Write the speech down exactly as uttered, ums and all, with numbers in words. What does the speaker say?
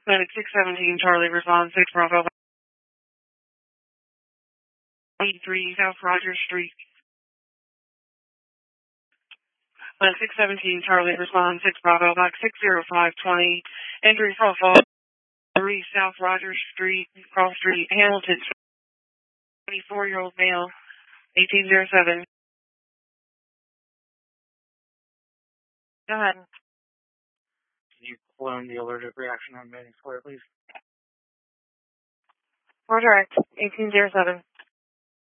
Medic six seventeen, Charlie, respond six Bravo. eighty-three South Rogers Street. Medic six seventeen, Charlie, respond six Bravo, box six zero five twenty, entry profile three South Rogers Street, Cross Street, Hamilton, twenty-four-year-old male, eighteen oh seven. Go ahead. Can you clone the allergic reaction on Manning Square, please? Roger, eighteen oh seven.